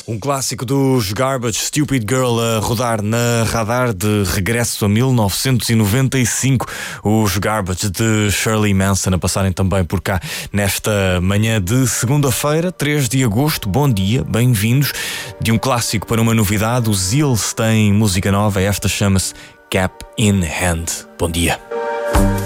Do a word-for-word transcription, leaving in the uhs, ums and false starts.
Um clássico dos Garbage, Stupid Girl, a rodar na radar, de regresso a mil novecentos e noventa e cinco. Os Garbage de Shirley Manson a passarem também por cá nesta manhã de segunda-feira, três de agosto. Bom dia, bem-vindos. De um clássico para uma novidade, os Eels têm música nova, esta chama-se Cap in Hand. Bom dia.